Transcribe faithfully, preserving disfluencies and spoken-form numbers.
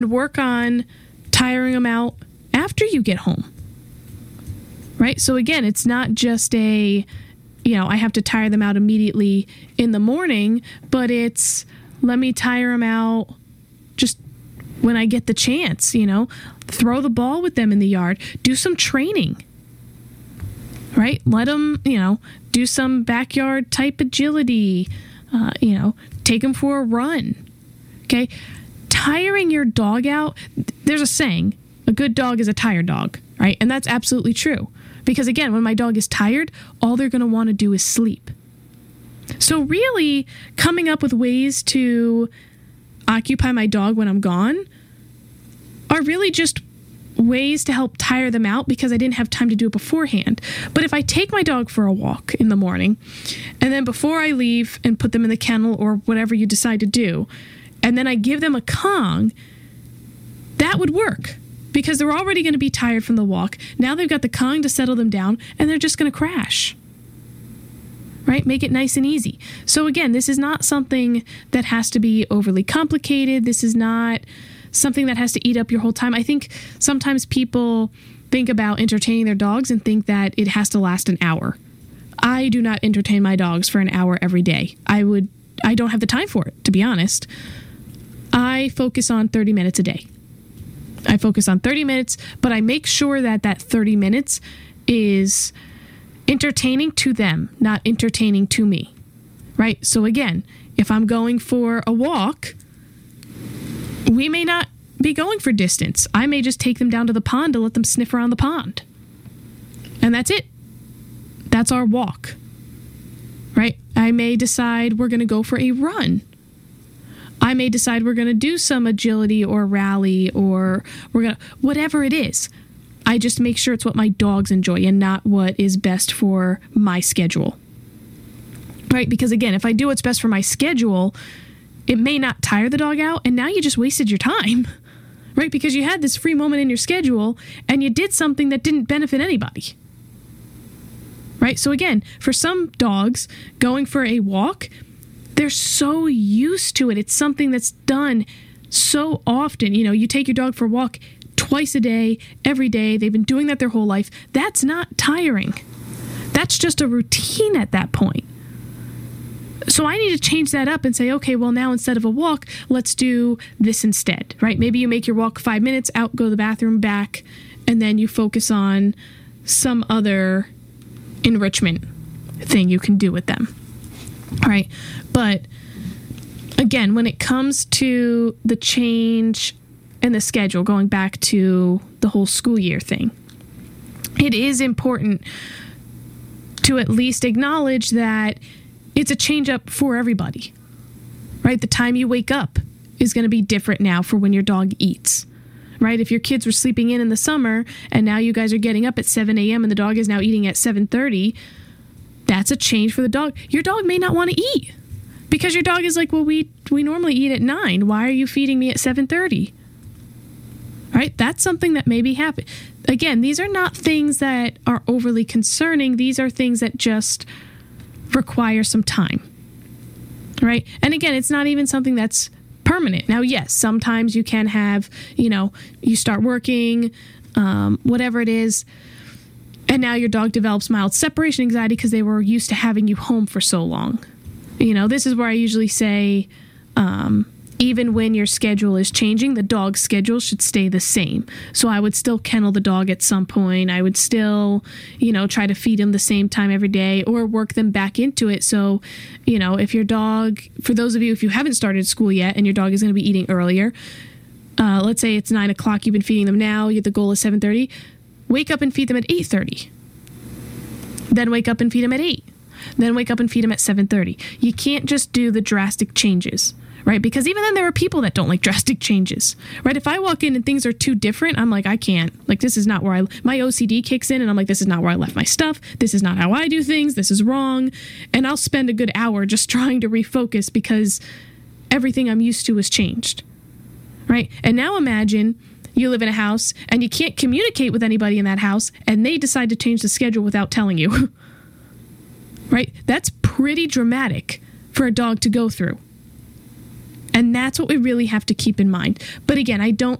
work on tiring them out after you get home. Right? So again, it's not just a, you know, I have to tire them out immediately in the morning, but it's let me tire them out just when I get the chance, you know, throw the ball with them in the yard, do some training, right? Let them, you know, do some backyard type agility, uh, you know, take them for a run. Okay. Tiring your dog out. There's a saying, a good dog is a tired dog, right? And that's absolutely true. Because again, when my dog is tired, all they're going to want to do is sleep. So really coming up with ways to occupy my dog when I'm gone are really just ways to help tire them out because I didn't have time to do it beforehand. But if I take my dog for a walk in the morning, and then before I leave and put them in the kennel or whatever you decide to do, and then I give them a Kong, that would work because they're already going to be tired from the walk. Now they've got the Kong to settle them down, and they're just going to crash. Right? Make it nice and easy. So again, this is not something that has to be overly complicated. This is not something that has to eat up your whole time. I think sometimes people think about entertaining their dogs and think that it has to last an hour. I do not entertain my dogs for an hour every day. I would, I don't have the time for it, to be honest. I focus on thirty minutes a day. I focus on thirty minutes, but I make sure that that thirty minutes is entertaining to them, not entertaining to me, right? So again, if I'm going for a walk, we may not be going for distance. I may just take them down to the pond to let them sniff around the pond. And that's it. That's our walk, right? I may decide we're going to go for a run. I may decide we're going to do some agility or rally or we're going to, whatever it is. I just make sure it's what my dogs enjoy and not what is best for my schedule. Right? Because again, if I do what's best for my schedule, it may not tire the dog out, and now you just wasted your time. Right? Because you had this free moment in your schedule and you did something that didn't benefit anybody. Right? So again, for some dogs, going for a walk, they're so used to it. It's something that's done so often. You know, you take your dog for a walk twice a day, every day. They've been doing that their whole life. That's not tiring. That's just a routine at that point. So I need to change that up and say, okay, well now instead of a walk, let's do this instead, right? Maybe you make your walk five minutes, out, go to the bathroom, back, and then you focus on some other enrichment thing you can do with them. All right. But again, when it comes to the change in the schedule, going back to the whole school year thing, it is important to at least acknowledge that it's a change up for everybody, right? The time you wake up is going to be different now for when your dog eats, right? If your kids were sleeping in in the summer and now you guys are getting up at seven a.m. and the dog is now eating at seven thirty, that's a change for the dog. Your dog may not want to eat because your dog is like, well, we we normally eat at nine. Why are you feeding me at seven thirty? Right? That's something that maybe happen. Again, these are not things that are overly concerning. These are things that just require some time. Right? And again, it's not even something that's permanent. Now, yes, sometimes you can have, you know, you start working, um, whatever it is, and now your dog develops mild separation anxiety because they were used to having you home for so long. You know, this is where I usually say, um, even when your schedule is changing, the dog's schedule should stay the same. So I would still kennel the dog at some point. I would still, you know, try to feed him the same time every day or work them back into it. So, you know, if your dog, for those of you, if you haven't started school yet and your dog is going to be eating earlier, uh, let's say it's nine o'clock, you've been feeding them now, the goal is seven thirty, wake up and feed them at eight thirty. Then wake up and feed them at eight. Then wake up and feed them at seven thirty. You can't just do the drastic changes. Right? Because even then there are people that don't like drastic changes, right? If I walk in and things are too different, I'm like, I can't, like, this is not where I, my O C D kicks in and I'm like, this is not where I left my stuff. This is not how I do things. This is wrong. And I'll spend a good hour just trying to refocus because everything I'm used to has changed, right? And now imagine you live in a house and you can't communicate with anybody in that house and they decide to change the schedule without telling you, right? That's pretty dramatic for a dog to go through. And that's what we really have to keep in mind. But again, I don't